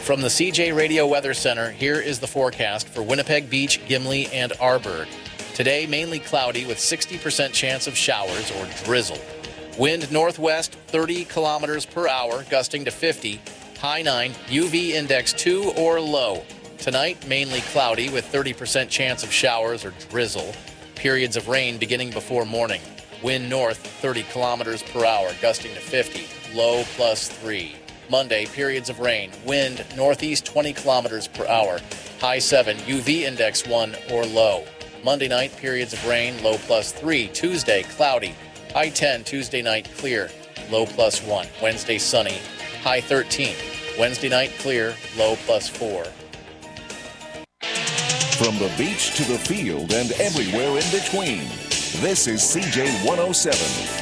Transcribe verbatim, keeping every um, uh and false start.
From the C J Radio Weather Center, here is the forecast for Winnipeg Beach, Gimli, and Arborg. Today, mainly cloudy with sixty percent chance of showers or drizzle. Wind northwest, thirty kilometers per hour, gusting to fifty. High nine, U V index two or low. Tonight, mainly cloudy with thirty percent chance of showers or drizzle. Periods of rain beginning before morning. Wind north, thirty kilometers per hour, gusting to fifty. Low plus three. Monday, periods of rain. Wind northeast twenty kilometers per hour. High seven, U V index one or low. Monday night, periods of rain. Low plus three. Tuesday, cloudy. High ten, Tuesday night, clear. Low plus one. Wednesday, sunny. High thirteen. Wednesday night, clear. Low plus four. From the beach to the field and everywhere in between, this is C J one oh seven.